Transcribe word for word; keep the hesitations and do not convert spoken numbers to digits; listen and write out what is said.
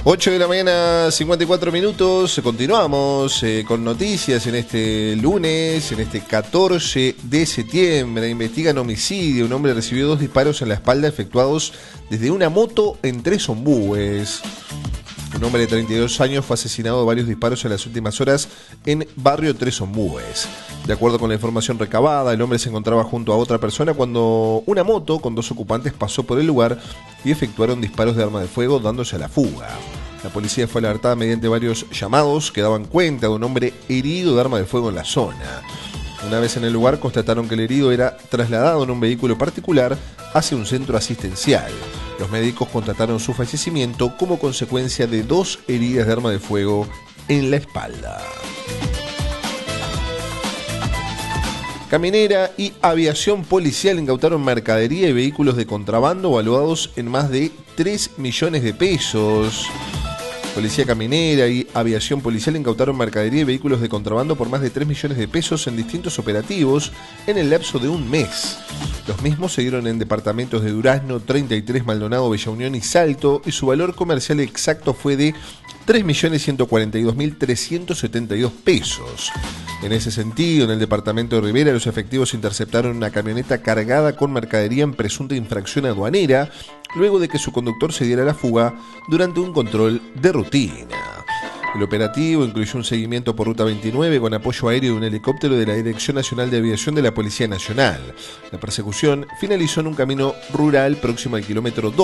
ocho de la mañana, cincuenta y cuatro minutos. Continuamos eh, con noticias en este lunes, en este catorce de septiembre. Investigan homicidio. Un hombre recibió dos disparos en la espalda efectuados desde una moto en Tres Ombúes. Un hombre de treinta y dos años fue asesinado de varios disparos en las últimas horas en barrio Tres Ombúes. De acuerdo con la información recabada, el hombre se encontraba junto a otra persona cuando una moto con dos ocupantes pasó por el lugar y efectuaron disparos de arma de fuego dándose a la fuga. La policía fue alertada mediante varios llamados que daban cuenta de un hombre herido de arma de fuego en la zona. Una vez en el lugar constataron que el herido era trasladado en un vehículo particular hacia un centro asistencial. Los médicos constataron su fallecimiento como consecuencia de dos heridas de arma de fuego en la espalda. Caminera y aviación policial incautaron mercadería y vehículos de contrabando valuados en más de tres millones de pesos. Policía Caminera y Aviación Policial incautaron mercadería y vehículos de contrabando por más de tres millones de pesos en distintos operativos en el lapso de un mes. Los mismos se dieron en departamentos de Durazno, treinta y tres, Maldonado, Bella Unión y Salto, y su valor comercial exacto fue de tres millones ciento cuarenta y dos mil trescientos setenta y dos pesos. En ese sentido, en el departamento de Rivera, los efectivos interceptaron una camioneta cargada con mercadería en presunta infracción aduanera, luego de que su conductor se diera a la fuga durante un control de rutina. El operativo incluyó un seguimiento por Ruta veintinueve con apoyo aéreo de un helicóptero de la Dirección Nacional de Aviación de la Policía Nacional. La persecución finalizó en un camino rural próximo al kilómetro dos.